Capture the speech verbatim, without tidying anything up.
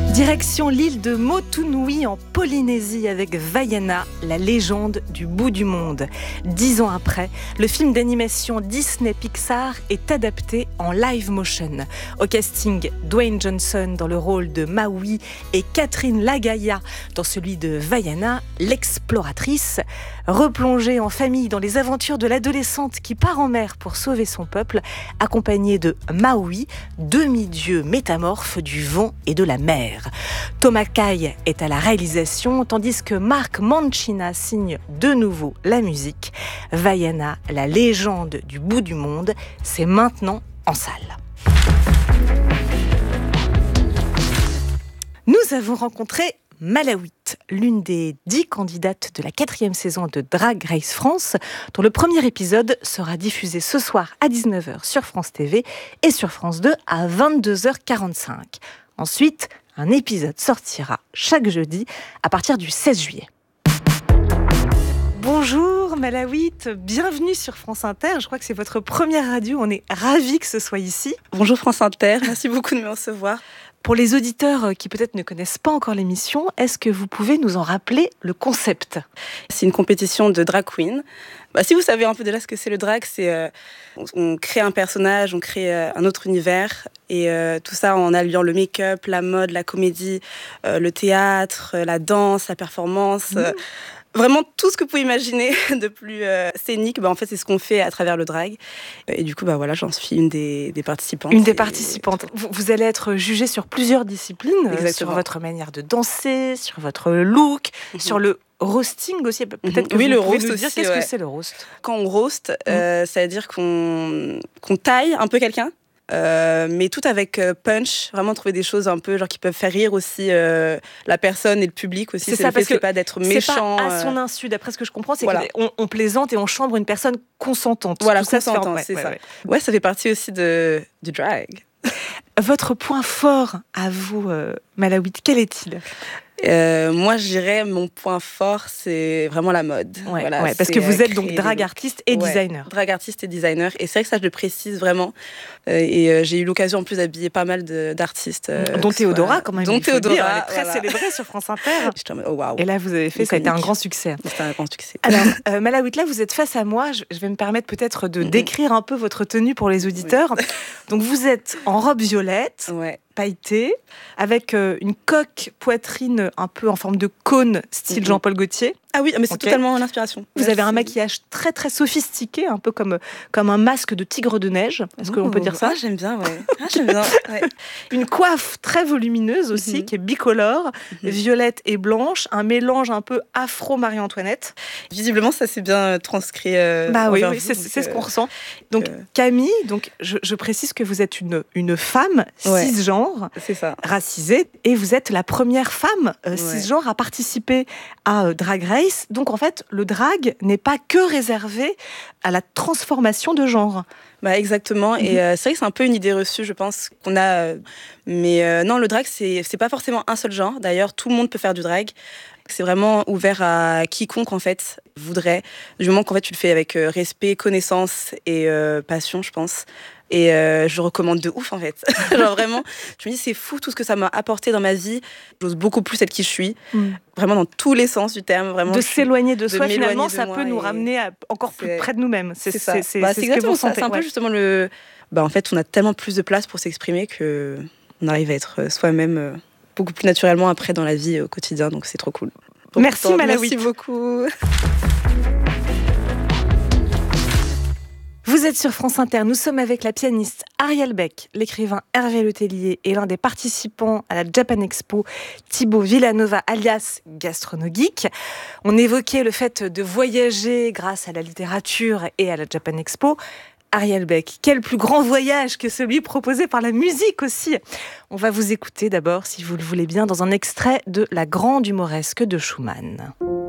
Direction l'île de Motunui en Polynésie avec Vaiana, la légende du bout du monde. Dix ans après, le film d'animation Disney Pixar est adapté en live motion. Au casting, Dwayne Johnson dans le rôle de Maui et Catherine Lagaya dans celui de Vaiana, l'exploratrice. Replongée en famille dans les aventures de l'adolescente qui part en mer pour sauver son peuple, accompagnée de Maui, demi-dieu métamorphe du vent et de la mer. Thomas Caille est à la réalisation, tandis que Marc Mancina signe de nouveau la musique. Vaiana, la légende du bout du monde, c'est maintenant en salle. Nous avons rencontré Malaouit, l'une des dix candidates de la quatrième saison de Drag Race France, dont le premier épisode sera diffusé ce soir à dix-neuf heures sur France T V et sur France deux à vingt-deux heures quarante-cinq. Ensuite, un épisode sortira chaque jeudi à partir du seize juillet. Bonjour Malaouit, bienvenue sur France Inter. Je crois que c'est votre première radio, on est ravis que ce soit ici. Bonjour France Inter, merci beaucoup de me recevoir. Pour les auditeurs qui peut-être ne connaissent pas encore l'émission, est-ce que vous pouvez nous en rappeler le concept ? C'est une compétition de drag queen. Bah, si vous savez un peu déjà ce que c'est le drag, c'est euh, on, on crée un personnage, on crée euh, un autre univers, et euh, tout ça en alliant le make-up, la mode, la comédie, euh, le théâtre, la danse, la performance. Mmh. Euh, Vraiment tout ce que vous pouvez imaginer de plus euh, scénique, bah en fait c'est ce qu'on fait à travers le drag. Et du coup bah voilà, j'en suis une des, des participantes. Une des participantes. Vous, vous allez être jugée sur plusieurs disciplines, euh, sur votre manière de danser, sur votre look, mm-hmm. sur le roasting aussi. Peut-être mm-hmm. que oui, vous le pouvez roast nous dire aussi, qu'est-ce ouais. que c'est le roast. Quand on roast, mm-hmm. euh, ça veut dire qu'on qu'on taille un peu quelqu'un. Euh, mais tout avec euh, punch, vraiment trouver des choses un peu genre qui peuvent faire rire aussi euh, la personne et le public aussi. C'est, c'est ça, le parce fait, que c'est pas d'être méchant. C'est pas à son insu, d'après ce que je comprends, c'est voilà. qu'on on plaisante et on chambre une personne consentante. Voilà, tout consentante, ça, ouais, c'est ouais, ça. Ouais. ouais, ça fait partie aussi de, du drag. Votre point fort à vous, euh, Malaouit, quel est-il ? Euh, moi, je dirais mon point fort, c'est vraiment la mode. Ouais, voilà, ouais, parce que vous êtes donc drag artiste et ouais, designer. Drag artiste et designer. Et c'est vrai que ça, je le précise vraiment. Euh, et euh, j'ai eu l'occasion en plus d'habiller pas mal de, d'artistes. Euh, dont Théodora, soit... quand même. Dont Théodora. Dire, elle est très voilà. célébrée sur France Inter. Oh, wow. Et là, vous avez fait, ça a été un grand succès. C'était un grand succès. Alors, euh, Malaouit, là, vous êtes face à moi. Je, je vais me permettre peut-être de mm-hmm. décrire un peu votre tenue pour les auditeurs. Oui. Donc, vous êtes en robe violette. Ouais. Pailleté, avec euh, une coque poitrine un peu en forme de cône, style mm-hmm. Jean-Paul Gaultier. Ah oui, mais c'est okay. totalement l'inspiration. Vous Là, avez c'est... un maquillage très très sophistiqué, un peu comme, comme un masque de tigre de neige. Est-ce qu'on peut dire ça ? Ah, j'aime bien, ouais. Ah, j'aime bien, ouais. Une coiffe très volumineuse aussi, mm-hmm. qui est bicolore, mm-hmm. violette et blanche, un mélange un peu afro-Marie-Antoinette. Visiblement, ça s'est bien transcrit. Euh, bah oui, oui vous, c'est, donc, c'est euh, ce qu'on ressent. Donc euh... Camille, donc, je, je précise que vous êtes une, une femme ouais. cisgenre, c'est ça. racisée, et vous êtes la première femme euh, ouais. cisgenre à participer à euh, Drag Race. Donc en fait, le drag n'est pas que réservé à la transformation de genre. Bah exactement, mm-hmm. et euh, c'est vrai que c'est un peu une idée reçue, je pense, qu'on a. Euh, mais euh, non, le drag, c'est, c'est pas forcément un seul genre. D'ailleurs, tout le monde peut faire du drag. C'est vraiment ouvert à quiconque, en fait, voudrait. Du moment qu'en fait, tu le fais avec euh, respect, connaissance et euh, passion, je pense. Et euh, je recommande de ouf, en fait. Genre vraiment, je me dis, c'est fou tout ce que ça m'a apporté dans ma vie. J'ose beaucoup plus être qui je suis. Mm. Vraiment dans tous les sens du terme. Vraiment, de s'éloigner de, de soi, finalement, de ça peut nous ramener à encore plus près de nous-mêmes. C'est, c'est ça. C'est, c'est, bah, c'est, c'est exactement ça. C'est un peu ouais. justement le... Bah, en fait, on a tellement plus de place pour s'exprimer qu'on arrive à être soi-même beaucoup plus naturellement après dans la vie au quotidien. Donc, c'est trop cool. Donc, merci, Malaouit. Merci beaucoup. Vous êtes sur France Inter, nous sommes avec la pianiste Ariel Beck, l'écrivain Hervé Letellier et l'un des participants à la Japan Expo, Thibaut Villanova, alias Gastronogeek. On évoquait le fait de voyager grâce à la littérature et à la Japan Expo. Ariel Beck, quel plus grand voyage que celui proposé par la musique aussi. On va vous écouter d'abord, si vous le voulez bien, dans un extrait de La Grande Humoresque de Schumann.